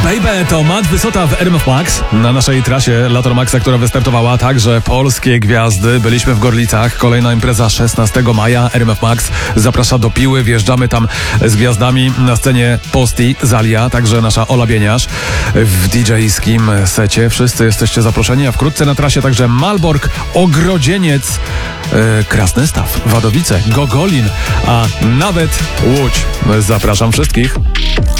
Baby to Matt Wysota w RMF Max. Na naszej trasie Lator Maxa, która wystartowała także polskie gwiazdy. Byliśmy w Gorlicach. Kolejna impreza 16 maja. RMF Max zaprasza do Piły. Wjeżdżamy tam z gwiazdami. Na scenie Posti, Zalia, także nasza Ola Bieniasz w DJ-skim secie. Wszyscy jesteście zaproszeni, a wkrótce na trasie także Malbork, Ogrodzieniec, Krasnystaw, Wadowice, Gogolin, a nawet Łódź. Zapraszam wszystkich.